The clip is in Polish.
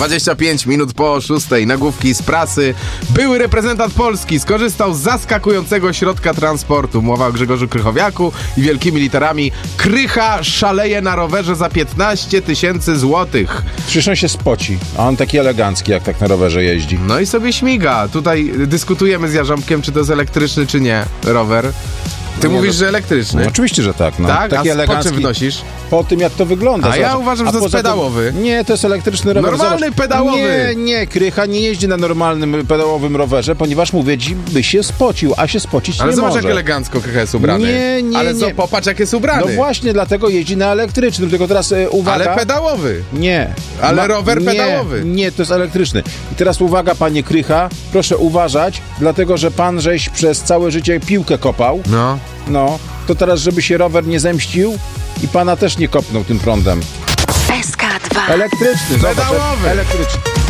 25 minut po 6. Nagłówki z prasy. Były reprezentant Polski skorzystał z zaskakującego środka transportu. Mowa o Grzegorzu Krychowiaku i wielkimi literami: Krycha szaleje na rowerze za 15 000 złotych. Przecież on się spoci, a on taki elegancki, jak tak na rowerze jeździ. No i sobie śmiga. Tutaj dyskutujemy z Jarząbkiem, czy to jest elektryczny, czy nie rower. Ty mówisz, że elektryczny. No, oczywiście, że tak. No. Tak? Taki A elegancki. po czym wnosisz? Po tym, jak to wygląda. A ja uważam, że to jest pedałowy. Nie, to jest elektryczny rower. Normalny pedałowy. Nie, Krycha nie jeździ na normalnym pedałowym rowerze, ponieważ, mówię ci, by się spocił, a się spocić nie może. Ale zobacz, jak elegancko Krycha jest ubrany. Nie. Ale popatrz, jak jest ubrany. No właśnie, dlatego jeździ na elektrycznym. Tylko teraz uwaga. Ale pedałowy. Nie. Ale rower pedałowy. Nie, to jest elektryczny. I teraz uwaga, panie Krycha, proszę uważać, dlatego, że pan żeś przez całe życie piłkę kopał. No, to teraz, żeby się rower nie zemścił i pana też nie kopnął tym prądem. SK2. Elektryczny, zobacz, Pedałowy. elektryczny.